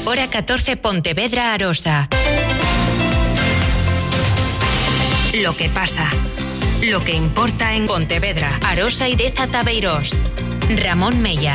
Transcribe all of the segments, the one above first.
Hora 14, Pontevedra, Arosa. Lo que pasa. Lo que importa en Pontevedra, Arosa y Deza Tabeirós. Ramón Mella.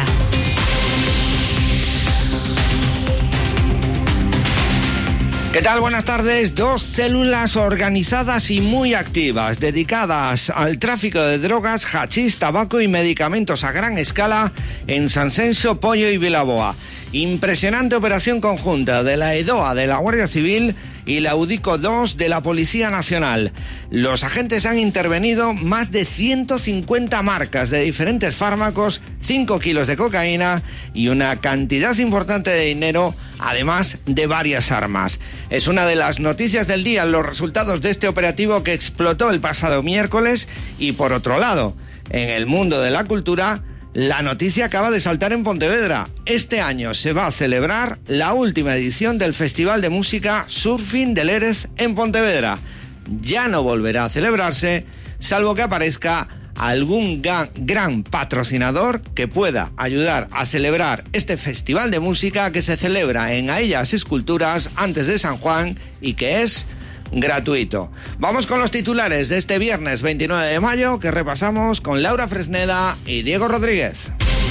¿Qué tal? Buenas tardes. 2 células organizadas y muy activas, dedicadas al tráfico de drogas, hachís, tabaco y medicamentos a gran escala en Sansenso, Pollo y Vilaboa. Impresionante operación conjunta de la EDOA de la Guardia Civil y la UDICO 2 de la Policía Nacional. Los agentes han intervenido más de 150 marcas de diferentes fármacos, 5 kilos de cocaína y una cantidad importante de dinero, además de varias armas. Es una de las noticias del día, los resultados de este operativo que explotó el pasado miércoles. Y por otro lado, en el mundo de la cultura, la noticia acaba de saltar en Pontevedra. Este año se va a celebrar la última edición del Festival de Música Surfing del Erez en Pontevedra. Ya no volverá a celebrarse, salvo que aparezca algún gran patrocinador que pueda ayudar a celebrar este festival de música que se celebra en Aellas Esculturas antes de San Juan y que es gratuito. Vamos con los titulares de este viernes 29 de mayo que repasamos con Laura Fresneda y Diego Rodríguez.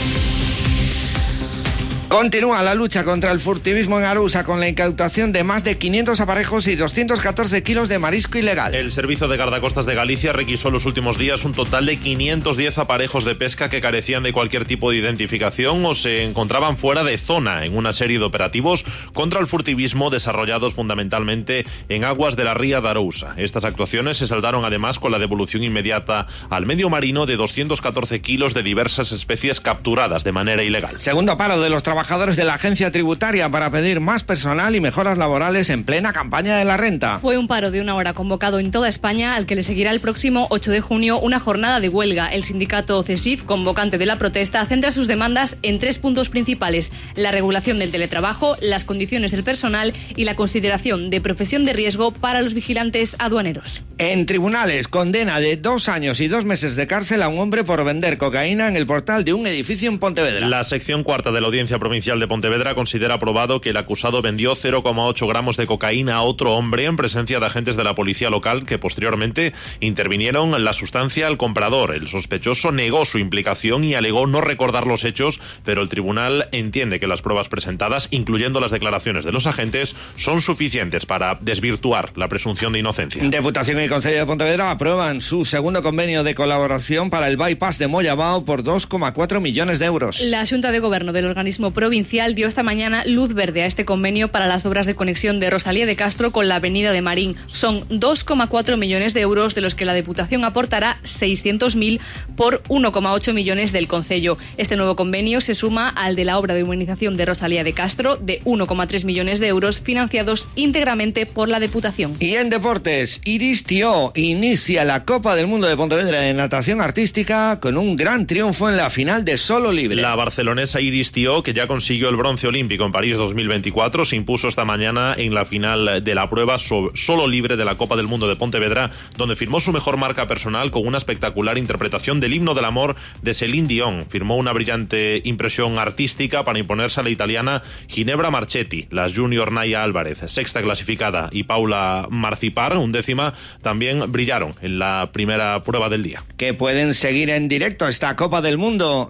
Continúa la lucha contra el furtivismo en Arousa con la incautación de más de 500 aparejos y 214 kilos de marisco ilegal. El Servicio de Guardacostas de Galicia requisó en los últimos días un total de 510 aparejos de pesca que carecían de cualquier tipo de identificación o se encontraban fuera de zona en una serie de operativos contra el furtivismo desarrollados fundamentalmente en aguas de la ría de Arousa. Estas actuaciones se saldaron además con la devolución inmediata al medio marino de 214 kilos de diversas especies capturadas de manera ilegal. Segundo paro de los trabajadores de la agencia tributaria para pedir más personal y mejoras laborales en plena campaña de la renta. Fue un paro de 1 hora convocado en toda España, al que le seguirá el próximo 8 de junio una jornada de huelga. El sindicato CESIF, convocante de la protesta, centra sus demandas en 3 puntos principales: la regulación del teletrabajo, las condiciones del personal y la consideración de profesión de riesgo para los vigilantes aduaneros. En tribunales, condena de 2 años y 2 meses de cárcel a un hombre por vender cocaína en el portal de un edificio en Pontevedra. La sección cuarta de la Audiencia Provincial de Pontevedra considera aprobado que el acusado vendió 0,8 gramos de cocaína a otro hombre en presencia de agentes de la policía local que posteriormente intervinieron la sustancia al comprador. El sospechoso negó su implicación y alegó no recordar los hechos, pero el tribunal entiende que las pruebas presentadas, incluyendo las declaraciones de los agentes, son suficientes para desvirtuar la presunción de inocencia. Diputación y Concello de Pontevedra aprueban su segundo convenio de colaboración para el bypass de Mollabao por 2,4 millones de euros. La Junta de Gobierno del organismo provincial dio esta mañana luz verde a este convenio para las obras de conexión de Rosalía de Castro con la avenida de Marín. Son 2,4 millones de euros, de los que la Diputación aportará 600.000 por 1,8 millones del concello. Este nuevo convenio se suma al de la obra de urbanización de Rosalía de Castro de 1,3 millones de euros, financiados íntegramente por la Diputación. Y en deportes, Iris Tió inicia la Copa del Mundo de Pontevedra de natación artística con un gran triunfo en la final de solo libre. La barcelonesa Iris Tió, que ya consiguió el bronce olímpico en París 2024, se impuso esta mañana en la final de la prueba solo libre de la Copa del Mundo de Pontevedra, donde firmó su mejor marca personal con una espectacular interpretación del himno del amor de Céline Dion. Firmó una brillante impresión artística para imponerse a la italiana Ginebra Marchetti. Las junior Naya Álvarez, sexta clasificada, y Paula Marcipar, 11ª, también brillaron en la primera prueba del día. Que pueden seguir en directo esta Copa del Mundo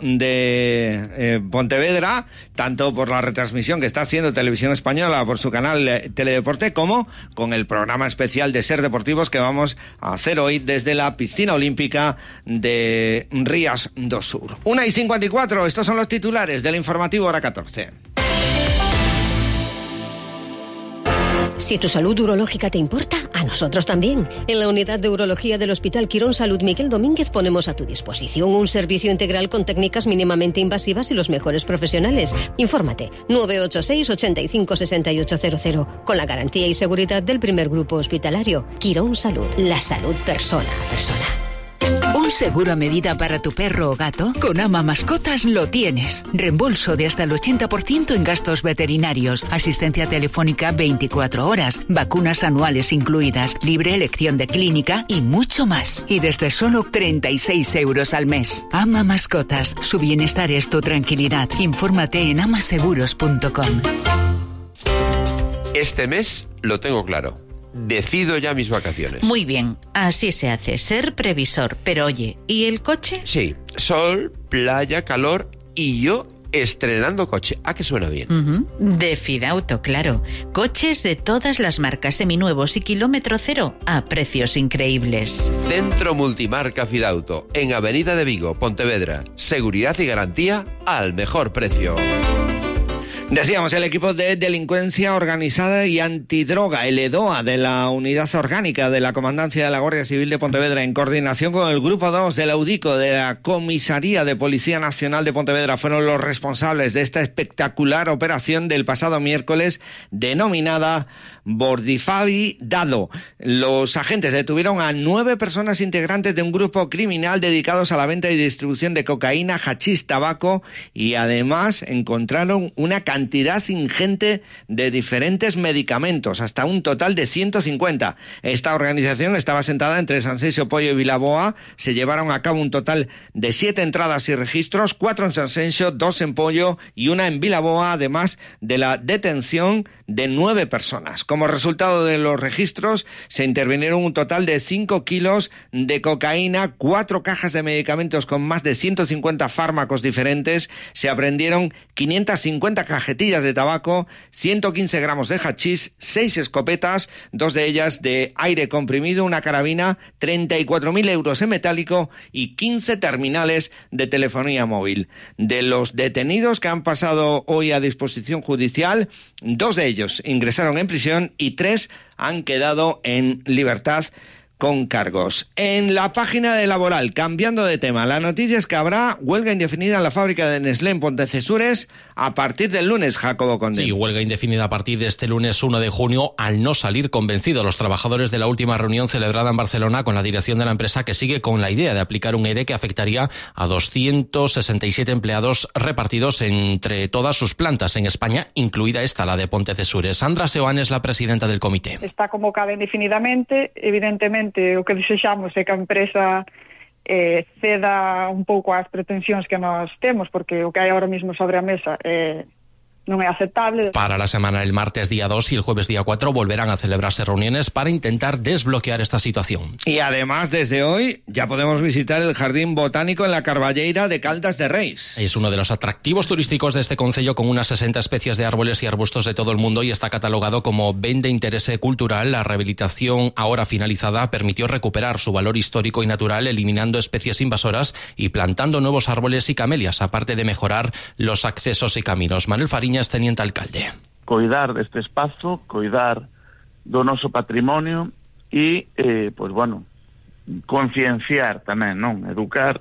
de Pontevedra, tanto por la retransmisión que está haciendo Televisión Española por su canal Teledeporte, como con el programa especial de Ser Deportivos que vamos a hacer hoy desde la piscina olímpica de Rías do Sur. 1:54, estos son los titulares del informativo Hora 14. Si tu salud urológica te importa, a nosotros también. En la unidad de urología del Hospital Quirón Salud Miguel Domínguez ponemos a tu disposición un servicio integral con técnicas mínimamente invasivas y los mejores profesionales. Infórmate, 986 85 6800, con la garantía y seguridad del primer grupo hospitalario. Quirón Salud, la salud persona a persona. ¿Un seguro a medida para tu perro o gato? Con Ama Mascotas lo tienes. Reembolso de hasta el 80% en gastos veterinarios, asistencia telefónica 24 horas, vacunas anuales incluidas, libre elección de clínica y mucho más. Y desde solo 36 euros al mes. Ama Mascotas. Su bienestar es tu tranquilidad. Infórmate en amaseguros.com. Este mes lo tengo claro. Decido ya mis vacaciones. Muy bien, así se hace, ser previsor. Pero oye, ¿y el coche? Sí, sol, playa, calor y yo estrenando coche. ¿A que suena bien? De Fidauto, claro. Coches de todas las marcas, seminuevos y kilómetro cero a precios increíbles. Centro Multimarca Fidauto, en Avenida de Vigo, Pontevedra. Seguridad y garantía al mejor precio. Decíamos, el equipo de delincuencia organizada y antidroga, el EDOA, de la Unidad Orgánica de la Comandancia de la Guardia Civil de Pontevedra, en coordinación con el Grupo 2 de la UDICO de la Comisaría de Policía Nacional de Pontevedra, fueron los responsables de esta espectacular operación del pasado miércoles denominada Bordifavi Dado. Los agentes detuvieron a 9 personas integrantes de un grupo criminal dedicados a la venta y distribución de cocaína, hachís, tabaco, y además encontraron una cantidad ingente de diferentes medicamentos, hasta un total de 150. Esta organización estaba sentada entre San Sensio, Pollo y Vilaboa. Se llevaron a cabo un total de 7 entradas y registros, 4 en San Sensio, 2 en Pollo y 1 en Vilaboa, además de la detención de 9 personas. Como resultado de los registros, se intervinieron un total de 5 kilos de cocaína, 4 cajas de medicamentos con más de 150 fármacos diferentes, se aprendieron 550 cajetillas de tabaco, 115 gramos de hachís, 6 escopetas, 2 de ellas de aire comprimido, una carabina, 34.000 euros en metálico y 15 terminales de telefonía móvil. De los detenidos que han pasado hoy a disposición judicial, 2 de ellos ingresaron en prisión y 3 han quedado en libertad con cargos. En la página de Laboral, cambiando de tema, la noticia es que habrá huelga indefinida en la fábrica de Nestlé en Pontecesures a partir del lunes, Jacobo Conde. Sí, huelga indefinida a partir de este lunes 1 de junio al no salir convencidos los trabajadores de la última reunión celebrada en Barcelona con la dirección de la empresa, que sigue con la idea de aplicar un ERE que afectaría a 267 empleados repartidos entre todas sus plantas en España, incluida esta, la de Pontecesures. Sandra Seoane es la presidenta del comité. Está convocada indefinidamente, evidentemente. O que desexamos é que a empresa ceda un pouco ás pretensións que nós temos, porque o que hai ahora mismo sobre a mesa non é aceptable. Para la semana, el martes día 2 y el jueves día 4 volverán a celebrarse reuniones para intentar desbloquear esta situación. Y además, desde hoy ya podemos visitar el Jardín Botánico en la Carballeira de Caldas de Reis. Es uno de los atractivos turísticos de este concello, con unas 60 especies de árboles y arbustos de todo el mundo, y está catalogado como bien de interés cultural. La rehabilitación ahora finalizada permitió recuperar su valor histórico y natural, eliminando especies invasoras y plantando nuevos árboles y camelias, aparte de mejorar los accesos y caminos. Manuel Fariñas, teniente alcalde. Coidar deste espazo, coidar do noso patrimonio e, pois, bueno, concienciar tamén, non? Educar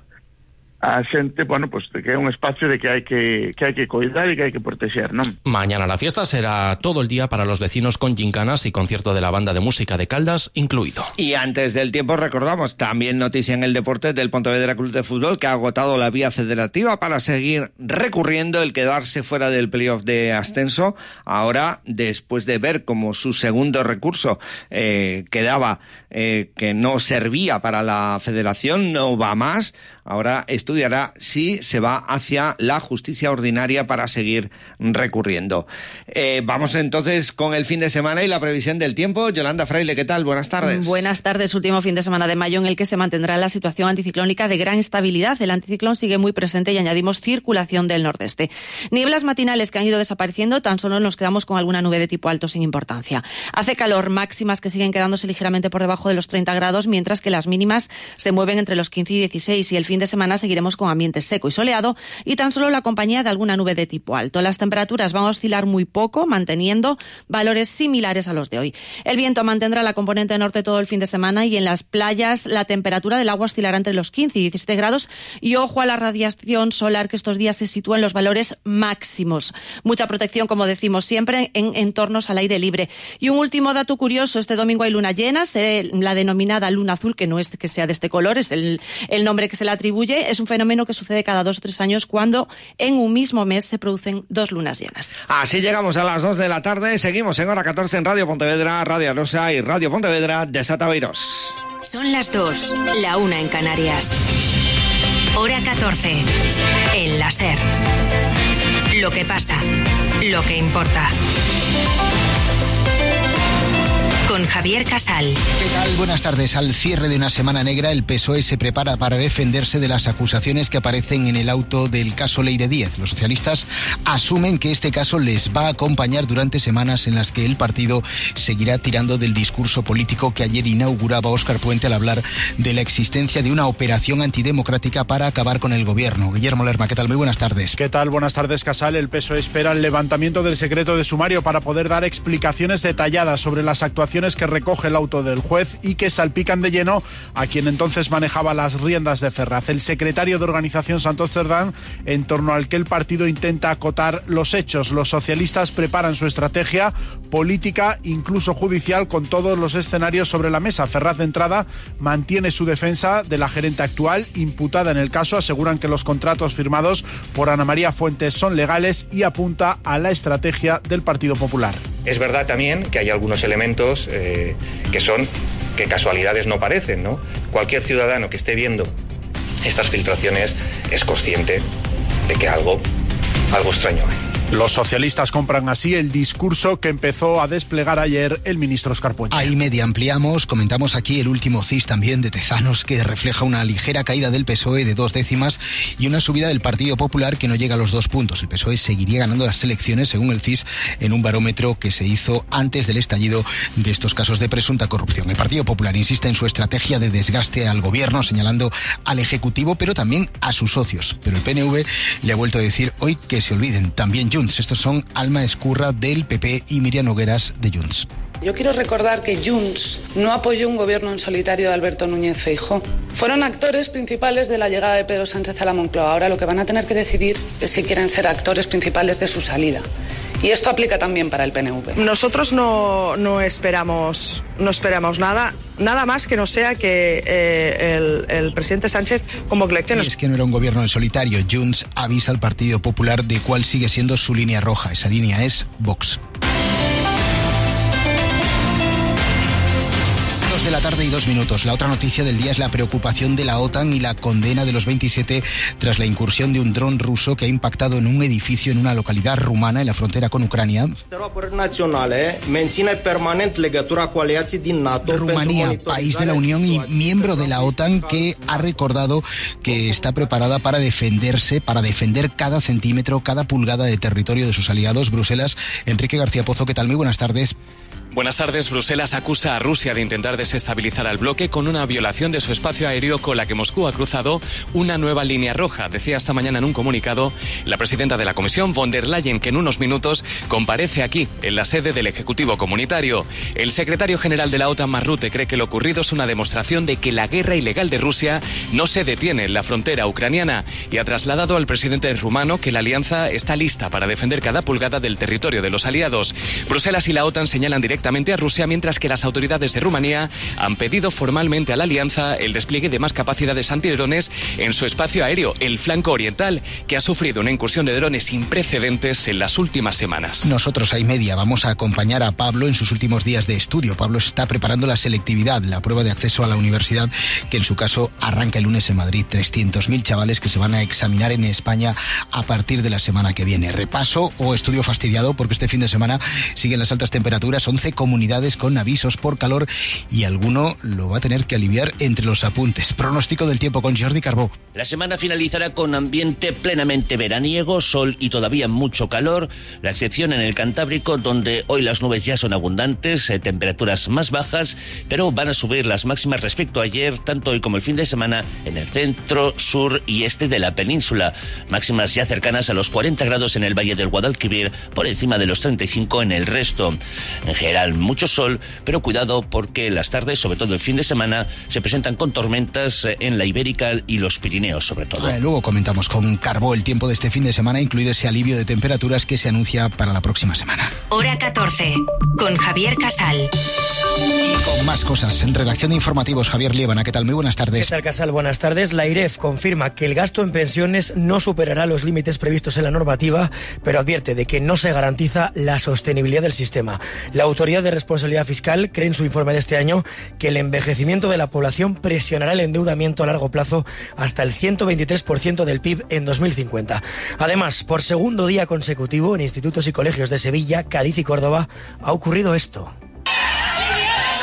a xente, bueno, pues que é un espacio de que hai que coidar e que hai que proteger, non? Mañana la fiesta será todo el día para los vecinos, con gincanas y concierto de la banda de música de Caldas incluido. Y antes del tiempo recordamos también noticia en el deporte del Pontevedra Club de Fútbol, que ha agotado la vía federativa para seguir recurriendo el quedarse fuera del playoff de ascenso. Ahora, después de ver cómo su segundo recurso quedaba, que no servía para la federación, no va más, ahora estudiará si se va hacia la justicia ordinaria para seguir recurriendo. Vamos entonces con el fin de semana y la previsión del tiempo. Yolanda Fraile, ¿qué tal? Buenas tardes. Buenas tardes. Último fin de semana de mayo en el que se mantendrá la situación anticiclónica de gran estabilidad. El anticiclón sigue muy presente y añadimos circulación del nordeste. Nieblas matinales que han ido desapareciendo, tan solo nos quedamos con alguna nube de tipo alto sin importancia. Hace calor, máximas que siguen quedándose ligeramente por debajo de los 30 grados, mientras que las mínimas se mueven entre los 15 y 16, y el fin de semana seguiremos con ambiente seco y soleado y tan solo la compañía de alguna nube de tipo alto. Las temperaturas van a oscilar muy poco, manteniendo valores similares a los de hoy. El viento mantendrá la componente norte todo el fin de semana, y en las playas la temperatura del agua oscilará entre los 15 y 17 grados, y ojo a la radiación solar, que estos días se sitúa en los valores máximos. Mucha protección, como decimos siempre, en entornos al aire libre. Y un último dato curioso: este domingo hay luna llena, la denominada luna azul, que no es que sea de este color, es el nombre que se le atribuye. Es un fenómeno que sucede cada 2 o 3 años, cuando en un mismo mes se producen 2 lunas llenas. Así llegamos a las 2 de la tarde. Seguimos en hora 14 en Radio Pontevedra, Radio Arosa y Radio Pontevedra de Sataviros. Son las 2, la 1 en Canarias. Hora 14 en la SER. Lo que pasa, lo que importa. con Javier Casal. ¿Qué tal? Buenas tardes. Al cierre de una semana negra, el PSOE se prepara para defenderse de las acusaciones que aparecen en el auto del caso Leire Díez. Los socialistas asumen que este caso les va a acompañar durante semanas en las que el partido seguirá tirando del discurso político que ayer inauguraba Óscar Puente al hablar de la existencia de una operación antidemocrática para acabar con el gobierno. Guillermo Lerma, ¿qué tal? Muy buenas tardes. ¿Qué tal? Buenas tardes, Casal. El PSOE espera el levantamiento del secreto de sumario para poder dar explicaciones detalladas sobre las actuaciones que recoge el auto del juez y que salpican de lleno a quien entonces manejaba las riendas de Ferraz, el secretario de Organización Santos Cerdán, en torno al que el partido intenta acotar los hechos. Los socialistas preparan su estrategia política, incluso judicial, con todos los escenarios sobre la mesa. Ferraz, de entrada, mantiene su defensa de la gerente actual, imputada en el caso. Aseguran que los contratos firmados por Ana María Fuentes son legales y apunta a la estrategia del Partido Popular. Es verdad también que hay algunos elementos que casualidades no parecen, ¿no? Cualquier ciudadano que esté viendo estas filtraciones es consciente de que algo extraño hay. Los socialistas compran así el discurso que empezó a desplegar ayer el ministro Óscar Puente. Ahí media ampliamos, comentamos aquí el último CIS también de Tezanos, que refleja una ligera caída del PSOE de 2 décimas y una subida del Partido Popular que no llega a los 2 puntos. El PSOE seguiría ganando las elecciones, según el CIS, en un barómetro que se hizo antes del estallido de estos casos de presunta corrupción. El Partido Popular insiste en su estrategia de desgaste al gobierno, señalando al Ejecutivo, pero también a sus socios. Pero el PNV le ha vuelto a decir hoy que se olviden, también Junts. Estos son Alma Escurra del PP y Miriam Nogueras de Junts. Yo quiero recordar que Junts no apoyó un gobierno en solitario de Alberto Núñez Feijóo. Fueron actores principales de la llegada de Pedro Sánchez a la Moncloa. Ahora lo que van a tener que decidir es si quieren ser actores principales de su salida. Y esto aplica también para el PNV. Nosotros no esperamos nada más que no sea que el presidente Sánchez convoque elecciones. Y es que no era un gobierno en solitario. Junts avisa al Partido Popular de cuál sigue siendo su línea roja. Esa línea es Vox. De la tarde y 2 minutos. La otra noticia del día es la preocupación de la OTAN y la condena de los 27 tras la incursión de un dron ruso que ha impactado en un edificio en una localidad rumana en la frontera con Ucrania. Rumanía, país de la Unión y miembro de la OTAN, que ha recordado que está preparada para defenderse, para defender cada centímetro, cada pulgada de territorio de sus aliados. Bruselas, Enrique García Pozo, ¿qué tal? Muy buenas tardes. Buenas tardes. Bruselas acusa a Rusia de intentar desestabilizar al bloque con una violación de su espacio aéreo con la que Moscú ha cruzado una nueva línea roja. Decía esta mañana en un comunicado la presidenta de la Comisión, von der Leyen, que en unos minutos comparece aquí, en la sede del Ejecutivo Comunitario. El secretario general de la OTAN, Mark Rutte, cree que lo ocurrido es una demostración de que la guerra ilegal de Rusia no se detiene en la frontera ucraniana y ha trasladado al presidente rumano que la alianza está lista para defender cada pulgada del territorio de los aliados. Bruselas y la OTAN señalan directamente a Rusia, mientras que las autoridades de Rumanía han pedido formalmente a la alianza el despliegue de más capacidades antidrones en su espacio aéreo, el flanco oriental, que ha sufrido una incursión de drones sin precedentes en las últimas semanas. Nosotros a media vamos a acompañar a Pablo en sus últimos días de estudio. Pablo está preparando la selectividad, la prueba de acceso a la universidad, que en su caso arranca el lunes en Madrid. 300.000 chavales que se van a examinar en España a partir de la semana que viene. Repaso o estudio fastidiado porque este fin de semana siguen las altas temperaturas, 11 comunidades con avisos por calor y alguno lo va a tener que aliviar entre los apuntes. Pronóstico del tiempo con Jordi Carbó. La semana finalizará con ambiente plenamente veraniego, sol y todavía mucho calor, la excepción en el Cantábrico, donde hoy las nubes ya son abundantes, temperaturas más bajas, pero van a subir las máximas respecto a ayer, tanto hoy como el fin de semana, en el centro, sur y este de la península. Máximas ya cercanas a los 40 grados en el Valle del Guadalquivir, por encima de los 35 en el resto. En general, mucho sol, pero cuidado porque las tardes, sobre todo el fin de semana, se presentan con tormentas en la Ibérica y los Pirineos, sobre todo. Luego comentamos con Carbó el tiempo de este fin de semana, incluido ese alivio de temperaturas que se anuncia para la próxima semana. Hora 14, con Javier Casal. Y con más cosas, en redacción de informativos, Javier Liébana, ¿qué tal? Muy buenas tardes. ¿Qué tal, Casal? Buenas tardes. La IREF confirma que el gasto en pensiones no superará los límites previstos en la normativa, pero advierte de que no se garantiza la sostenibilidad del sistema. La Autoridad de Responsabilidad Fiscal cree en su informe de este año que el envejecimiento de la población presionará el endeudamiento a largo plazo hasta el 123% del PIB en 2050. Además, por segundo día consecutivo en institutos y colegios de Sevilla, Cádiz y Córdoba ha ocurrido esto.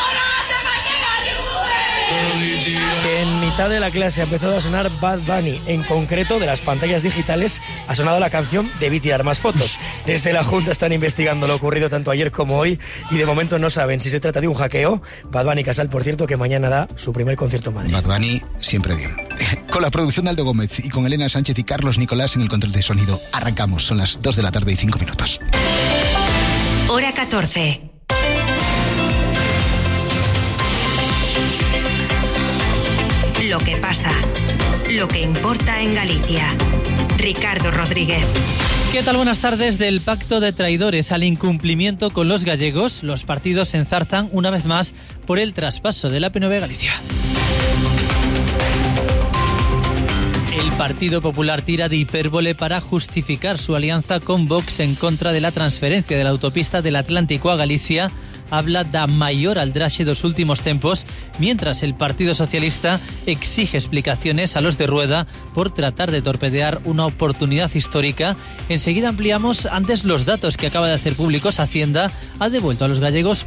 Que en mitad de la clase ha empezado a sonar Bad Bunny. En concreto, de las pantallas digitales ha sonado la canción Debí tirar más fotos. Desde la Junta están investigando lo ocurrido tanto ayer como hoy y de momento no saben si se trata de un hackeo. Bad Bunny Casal, por cierto, que mañana da su primer concierto en Madrid. Bad Bunny siempre bien. Con la producción de Aldo Gómez y con Elena Sánchez y Carlos Nicolás en el control de sonido. Arrancamos, son las 2 de la tarde y 5 minutos. Hora 14. Lo que pasa, lo que importa en Galicia. Ricardo Rodríguez. ¿Qué tal? Buenas tardes. Del pacto de traidores al incumplimiento con los gallegos, los partidos se enzarzan una vez más por el traspaso de la P9 Galicia. El Partido Popular tira de hipérbole para justificar su alianza con Vox en contra de la transferencia de la autopista del Atlántico a Galicia. Habla da maior aldraxe dos últimos tempos, mientras el Partido Socialista exige explicaciones a los de Rueda por tratar de torpedear una oportunidad histórica. Enseguida ampliamos. Antes, los datos que acaba de hacer públicos Hacienda. Ha devuelto a los gallegos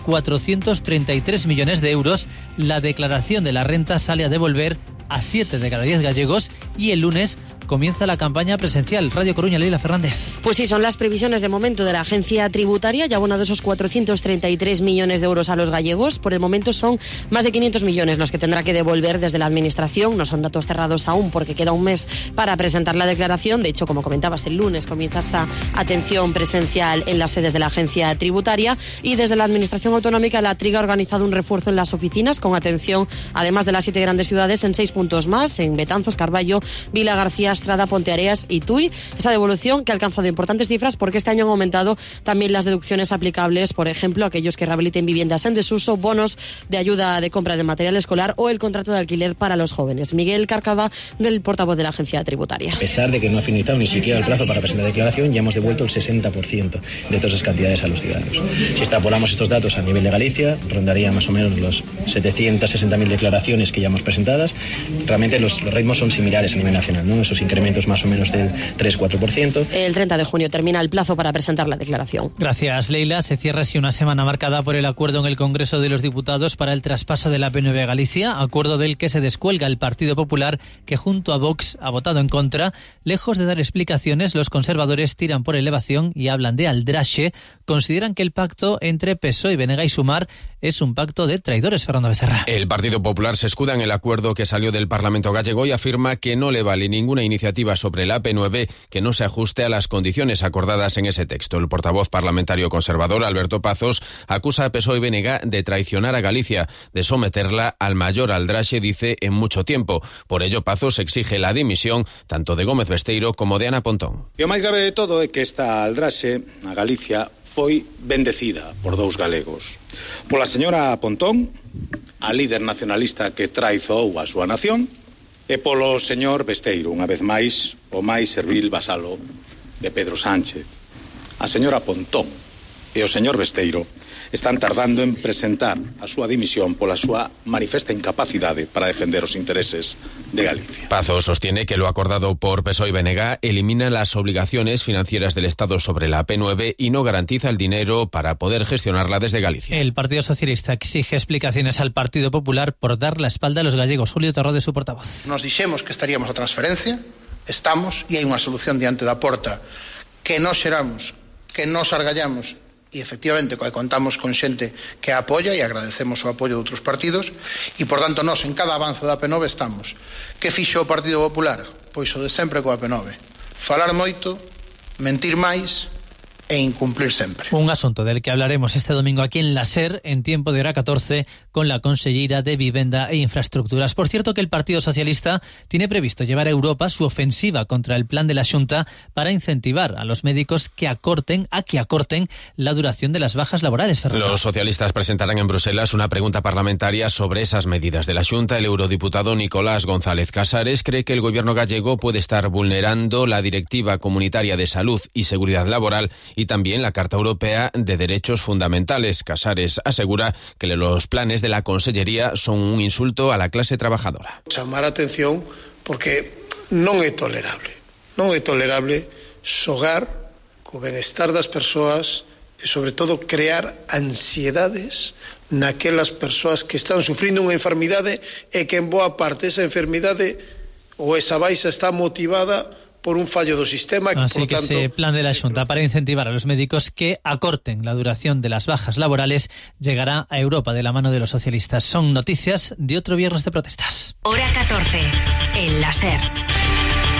433 millones de euros. La declaración de la renta sale a devolver a 7 de cada 10 gallegos y el lunes comienza la campaña presencial. Radio Coruña, Leila Fernández. Pues sí, son las previsiones de momento de la agencia tributaria. Ya abonado esos 433 millones de euros a los gallegos. Por el momento son más de 500 millones los que tendrá que devolver desde la Administración. No son datos cerrados aún porque queda un mes para presentar la declaración. De hecho, como comentabas, el lunes comienza esa atención presencial en las sedes de la agencia tributaria. Y desde la Administración Autonómica, la Triga ha organizado un refuerzo en las oficinas con atención, además de las 7 grandes ciudades, en 6 puntos más, en Betanzos, Carballo, Vila García, Estrada, Ponteareas y Tui. Esa devolución que ha alcanzado importantes cifras porque este año han aumentado también las deducciones aplicables, por ejemplo, a aquellos que rehabiliten viviendas en desuso, bonos de ayuda de compra de material escolar o el contrato de alquiler para los jóvenes. Miguel Cárcava, del portavoz de la agencia tributaria. A pesar de que no ha finalizado ni siquiera el plazo para presentar la declaración, ya hemos devuelto el 60% de todas esas cantidades a los ciudadanos. Si extrapolamos estos datos a nivel de Galicia, rondaría más o menos los 760.000 declaraciones que ya hemos presentadas. Realmente los ritmos son similares a nivel nacional, ¿no? Esos incrementos más o menos del 3-4%. El 30 de junio termina el plazo para presentar la declaración. Gracias, Leila. Se cierra así una semana marcada por el acuerdo en el Congreso de los Diputados para el traspaso de la P9 a Galicia, acuerdo del que se descuelga el Partido Popular, que junto a Vox ha votado en contra. Lejos de dar explicaciones, los conservadores tiran por elevación y hablan de aldraxe. Consideran que el pacto entre PSOE y BNG y Sumar es un pacto de traidores. Fernando Becerra. El Partido Popular se escuda en el acuerdo que salió del Parlamento gallego y afirma que no le vale ninguna iniciativa sobre la P9 que no se ajuste a las condiciones acordadas en ese texto. El portavoz parlamentario conservador, Alberto Pazos, acusa a PSOE y BNG de traicionar a Galicia, de someterla al mayor aldraxe, dice, en mucho tiempo. Por ello, Pazos exige la dimisión tanto de Gómez Besteiro como de Ana Pontón. E o máis grave de todo é que esta aldraxe a Galicia foi bendecida por dous galegos. Pola señora Pontón, a líder nacionalista que traizoou a súa nación, e polo señor Besteiro, unha vez máis, o máis servil vasalo de Pedro Sánchez. A señora Pontón e o señor Besteiro están tardando en presentar a súa dimisión pola súa manifesta incapacidade para defender os intereses de Galicia. Pazos sostiene que lo acordado por PSOE y BNG elimina las obligaciones financieras del Estado sobre la P9 y no garantiza el dinero para poder gestionarla desde Galicia. El Partido Socialista exige explicaciones al Partido Popular por dar la espalda a los gallegos. Julio Torrode, su portavoz. Nos dixemos que estaríamos a transferencia, estamos, e hai unha solución diante da porta que non xeramos, que nos argallamos e efectivamente contamos con xente que a apoia e agradecemos o apoio de outros partidos e, por tanto, nós en cada avance da P9 estamos. Que fixo o Partido Popular? Pois o de sempre coa P9. Falar moito, mentir máis e incumplir sempre. Un asunto del que hablaremos este domingo aquí en la SER, en tiempo de hora 14, con la consellera de Vivenda e Infraestructuras. Por cierto, que el Partido Socialista tiene previsto llevar a Europa su ofensiva contra el plan de la Xunta para incentivar a los médicos que acorten la duración de las bajas laborales. Fernando. Los socialistas presentarán en Bruselas una pregunta parlamentaria sobre esas medidas de la Xunta. El eurodiputado Nicolás González Casares cree que el gobierno gallego puede estar vulnerando la Directiva Comunitaria de Salud y Seguridad Laboral y también la Carta Europea de Derechos Fundamentales. Casares asegura que los planes de la Consellería son un insulto a la clase trabajadora. Chamar a atención porque non é tolerable. Non é tolerable xogar co benestar das persoas e sobre todo crear ansiedades naquelas persoas que están sufrindo unha enfermidade e que en boa parte esa enfermidade ou esa baixa está motivada por un fallo do sistema. Así por que tanto, ese plan de la Xunta para incentivar a los médicos que acorten la duración de las bajas laborales llegará a Europa de la mano de los socialistas. Son noticias de otro viernes de protestas. Hora 14, el láser.